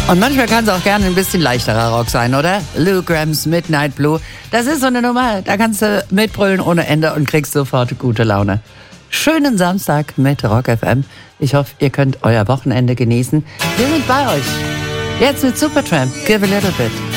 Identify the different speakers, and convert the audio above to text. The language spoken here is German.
Speaker 1: Und manchmal kann es auch gerne ein bisschen leichterer Rock sein, oder? Lou Gramm's Midnight Blue. Das ist so eine Nummer, da kannst du mitbrüllen ohne Ende und kriegst sofort gute Laune. Schönen Samstag mit Rock FM. Ich hoffe, ihr könnt euer Wochenende genießen. Wir sind bei euch. Jetzt mit Supertramp. Give a little bit.